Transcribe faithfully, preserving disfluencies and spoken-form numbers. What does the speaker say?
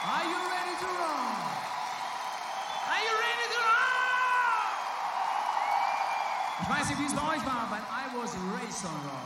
Are you ready to rock? Are you ready to rock? Ich weiß nicht, wie es bei euch war, but I was raised on rock.